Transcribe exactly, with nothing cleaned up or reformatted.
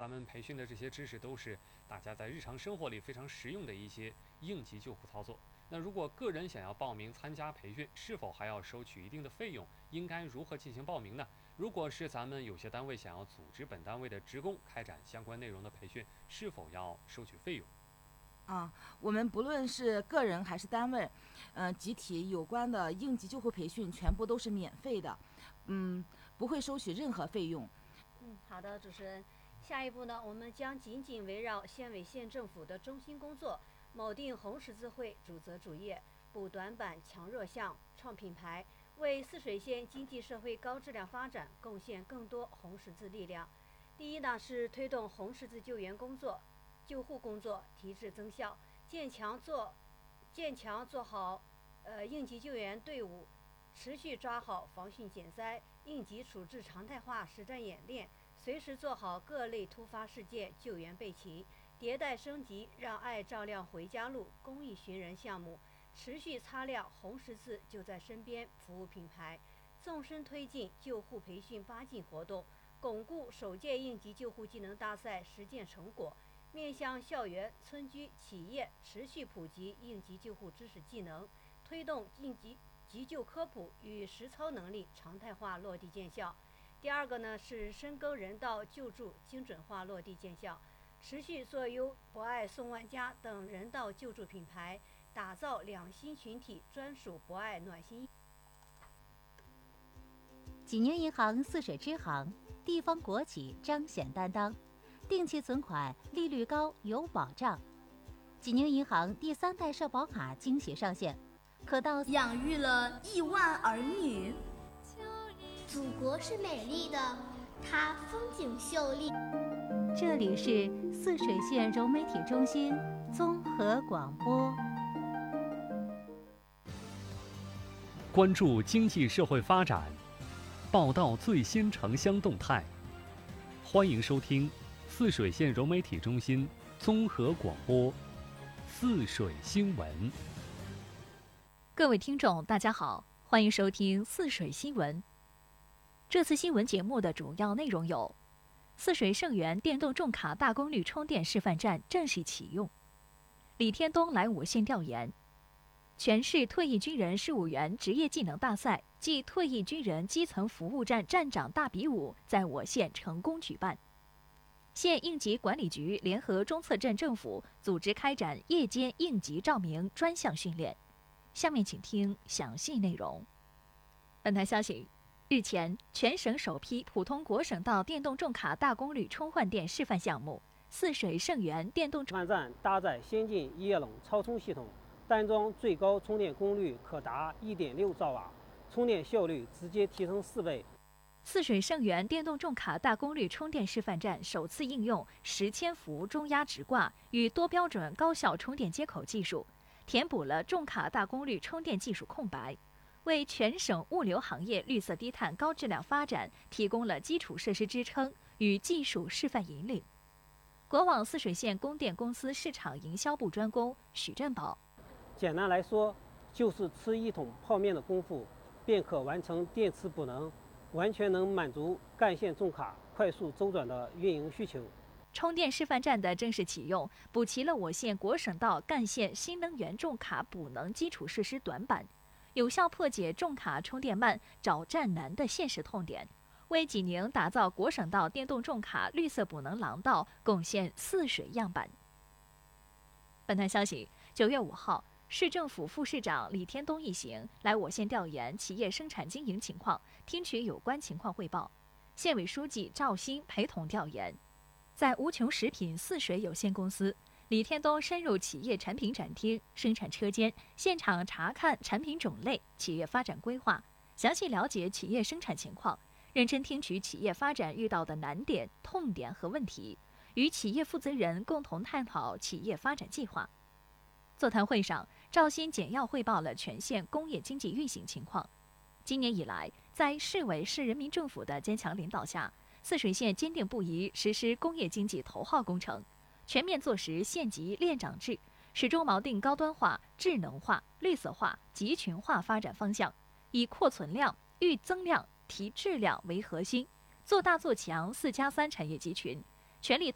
咱们培训的这些知识都是大家在日常生活里非常实用的一些应急救护操作。那如果个人想要报名参加培训，是否还要收取一定的费用？应该如何进行报名呢？如果是咱们有些单位想要组织本单位的职工开展相关内容的培训，是否要收取费用？ 啊，我们不论是个人还是单位，呃，集体有关的应急救护培训全部都是免费的，嗯，不会收取任何费用。 嗯，好的，主持人。下一步呢，我们将紧紧围绕县委县政府的中心工作，铆定红十字会主责主业，补短板强弱项，创品牌，为泗水县经济社会高质量发展贡献更多红十字力量。第一呢，是推动红十字救援工作、救护工作提质增效，建强做建强做好呃应急救援队伍，持续抓好防汛减灾、应急处置常态化实战演练，随时做好各类突发事件救援备勤，迭代升级让爱照亮回家路公益寻人项目，持续擦亮红十字就在身边服务品牌，纵深推进救护培训八进活动，巩固首届应急救护技能大赛实践成果，面向校园、村居、企业持续普及应急救护知识技能，推动应急急救科普与实操能力常态化落地见效。第二个呢，是深耕人道救助精准化落地见效，持续做优博爱送万家等人道救助品牌，打造两心群体专属博爱暖心。 济宁银行泗水支行，地方国企彰显担当，定期存款利率高有保障。济宁银行第三代社保卡惊喜上线，可到养育了亿万儿女。祖国是美丽的，它风景秀丽。 这里是泗水县融媒体中心综合广播。 关注经济社会发展，报道最新城乡动态。欢迎收听泗水县融媒体中心综合广播泗水新闻。 各位听众大家好，欢迎收听泗水新闻。这次新闻节目的主要内容有：泗水盛源电动重卡大功率充电示范站正式启用；李天东来我县调研；全市退役军人事务员职业技能大赛暨退役军人基层服务站站长大比武在我县成功举办；县应急管理局联合中策镇政府组织开展夜间应急照明专项训练。下面请听详细内容。本台消息，日前，全省首批普通国省道电动重卡大功率充换电示范项目——泗水盛源电动充换站搭载先进一叶龙超充系统，单装最高充电功率可达 一点六兆瓦，充电效率直接提升四倍。 泗水盛源电动重卡大功率充电示范站首次应用十千伏中压直挂与多标准高效充电接口技术，填补了重卡大功率充电技术空白，为全省物流行业绿色低碳高质量发展提供了基础设施支撑与技术示范引领。国网泗水县供电公司市场营销部专工许振宝： 简单来说，就是吃一桶泡面的功夫，便可完成电池补能，完全能满足干线重卡快速周转的运营需求。 充电示范站的正式启用，补齐了我县国省道干线新能源重卡补能基础设施短板，有效破解重卡充电慢、找站难的现实痛点，为济宁打造国省道电动重卡绿色补能廊道贡献泗水样板。本台消息，九月五号，市政府副市长李天东一行来我县调研企业生产经营情况，听取有关情况汇报。县委书记赵鑫陪同调研。在无穷食品泗水有限公司，李天东深入企业产品展厅、生产车间，现场查看产品种类、企业发展规划，详细了解企业生产情况，认真听取企业发展遇到的难点、痛点和问题，与企业负责人共同探讨企业发展计划。座谈会上，赵鑫简要汇报了全县工业经济运行情况。今年以来，在市委市人民政府的坚强领导下，泗水县坚定不移实施工业经济头号工程，全面落实县级链长制，始终锚定高端化、智能化、绿色化、集群化发展方向，以扩存量、育增量、提质量为核心，做大做强四加三产业集群，全力